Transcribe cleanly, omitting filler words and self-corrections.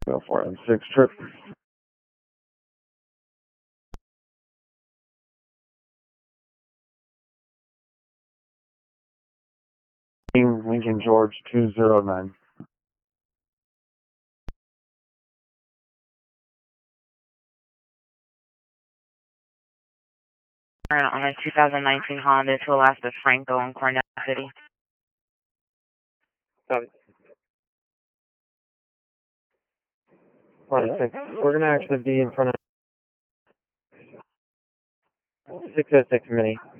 Go for it. 6 trip. Lincoln George 209. On a 2019 Honda to Alaska Franco in Cornell City. We're going to actually be in front of 606 Mini.